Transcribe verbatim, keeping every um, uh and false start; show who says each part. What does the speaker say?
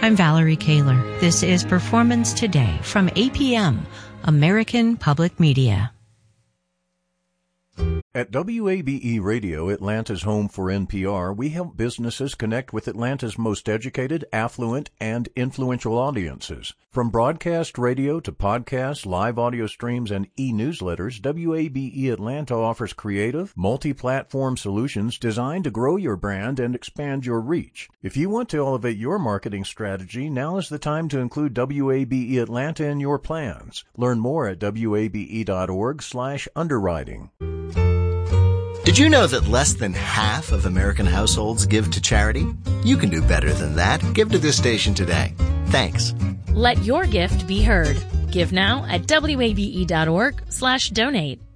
Speaker 1: I'm Valerie Kaler. This is Performance Today from A P M, American Public Media.
Speaker 2: At W A B E Radio, Atlanta's home for N P R, we help businesses connect with Atlanta's most educated, affluent, and influential audiences. From broadcast radio to podcasts, live audio streams, and e-newsletters, W A B E Atlanta offers creative, multi-platform solutions designed to grow your brand and expand your reach. If you want to elevate your marketing strategy, now is the time to include W A B E Atlanta in your plans. Learn more at W A B E dot org slash underwriting.
Speaker 3: Did you know that less than half of American households give to charity? You can do better than that. Give to this station today. Thanks.
Speaker 4: Let your gift be heard. Give now at W A B E dot org slash donate.